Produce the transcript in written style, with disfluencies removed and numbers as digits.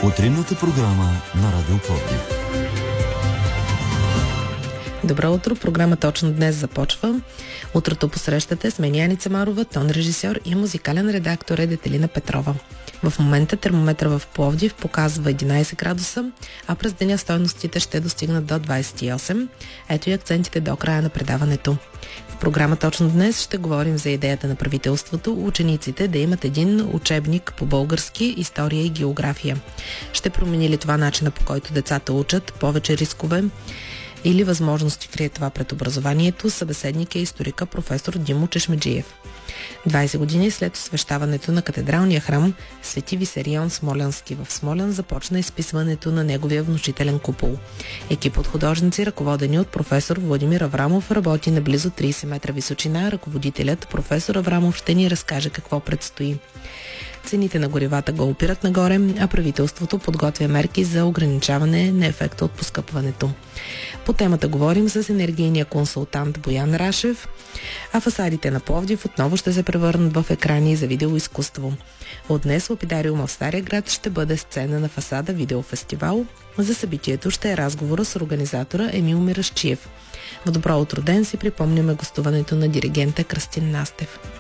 Утринната програма на Радио Пловдив. Добро утро, програма точно днес започва. Утрото посрещате с мен Яница Марова, тон режисьор и музикален редактор е Детелина Петрова. В момента термометър в Пловдив показва 11 градуса, а през деня стойностите ще достигнат до 28. Ето и акцентите до края на предаването. В програма точно днес ще говорим за идеята на правителството учениците да имат един учебник по български, история и география. Ще промени ли това начина, по който децата учат, повече рискове или възможности крие това пред образованието? Събеседник е историка професор Димо Чешмеджиев. 20 години след освещаването на катедралния храм Свети Висерион Смолянски в Смолян започна изписването на неговия внушителен купол. Екип от художници, ръководени от професор Владимир Аврамов, работи на близо 30 метра височина. Ръководителят професор Аврамов ще ни разкаже какво предстои. Цените на горивата го опират нагоре, а правителството подготвя мерки за ограничаване на ефекта от поскъпването. По темата говорим с енергийния консултант Боян Рашев, а фасадите на Пловдив отново ще се превърнат в екрани за видеоизкуство. От днес Лапидариума в Стария град ще бъде сцена на фасада видеофестивал. За събитието ще е разговора с организатора Емил Мирашчиев. В Добро утро ден си припомняме гостуването на диригента Кръстин Настев.